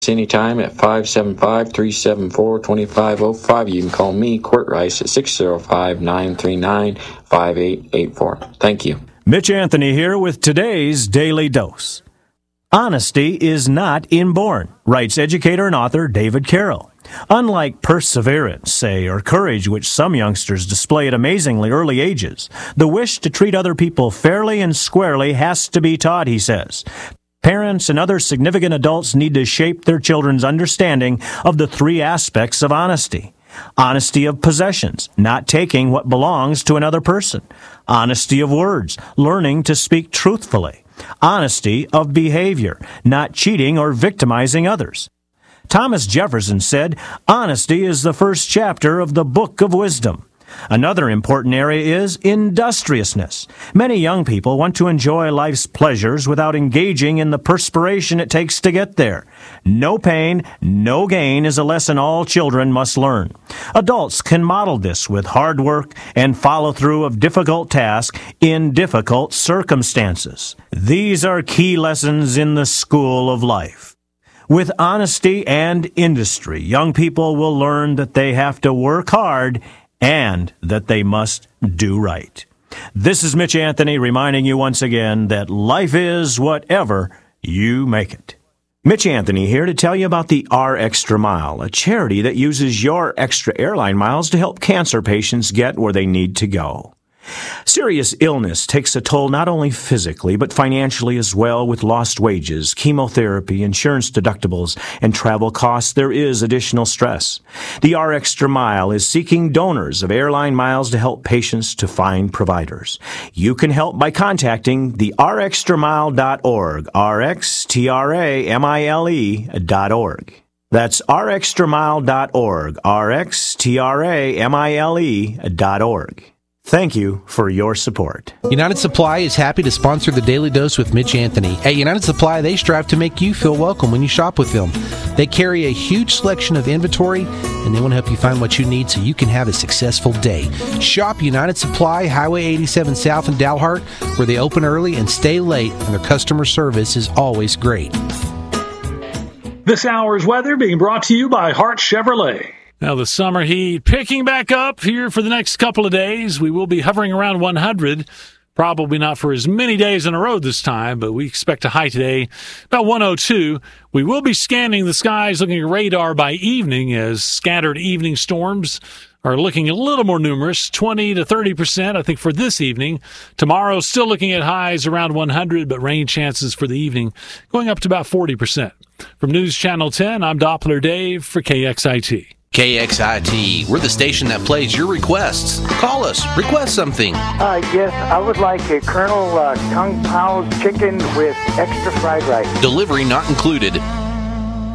anytime at 575-374-2505. You can call me, Quirt Rice, at 605-939-5884. Thank you. Mitch Anthony here with today's Daily Dose. Honesty is not inborn, writes educator and author David Carroll. Unlike perseverance, say, or courage, which some youngsters display at amazingly early ages, the wish to treat other people fairly and squarely has to be taught, he says. Parents and other significant adults need to shape their children's understanding of the three aspects of honesty. Honesty of possessions, not taking what belongs to another person. Honesty of words, learning to speak truthfully. Honesty of behavior, not cheating or victimizing others. Thomas Jefferson said, "Honesty is the first chapter of the Book of Wisdom." Another important area is industriousness. Many young people want to enjoy life's pleasures without engaging in the perspiration it takes to get there. No pain, no gain is a lesson all children must learn. Adults can model this with hard work and follow-through of difficult tasks in difficult circumstances. These are key lessons in the school of life. With honesty and industry, young people will learn that they have to work hard and that they must do right. This is Mitch Anthony reminding you once again that life is whatever you make it. Mitch Anthony here to tell you about the R Extra Mile, a charity that uses your extra airline miles to help cancer patients get where they need to go. Serious illness takes a toll not only physically, but financially as well. With lost wages, chemotherapy, insurance deductibles, and travel costs, there is additional stress. The R Extra Mile is seeking donors of airline miles to help patients to find providers. You can help by contacting the rxtramile.org, rxtramile.org. That's rxtramile.org, rxtramile.org. Thank you for your support. United Supply is happy to sponsor the Daily Dose with Mitch Anthony. At United Supply, they strive to make you feel welcome when you shop with them. They carry a huge selection of inventory, and they want to help you find what you need so you can have a successful day. Shop United Supply, Highway 87 South in Dalhart, where they open early and stay late, and their customer service is always great. This hour's weather being brought to you by Hart Chevrolet. Now, the summer heat picking back up here for the next couple of days. We will be hovering around 100, probably not for as many days in a row this time, but we expect a high today, about 102. We will be scanning the skies, looking at radar by evening as scattered evening storms are looking a little more numerous, 20 to 30%, I think, for this evening. Tomorrow, still looking at highs around 100, but rain chances for the evening going up to about 40%. From News Channel 10, I'm Doppler Dave for KXIT. KXIT, we're the station that plays your requests. Call us, request something. Yes, I would like a Colonel Kung Pao chicken with extra fried rice. Delivery not included.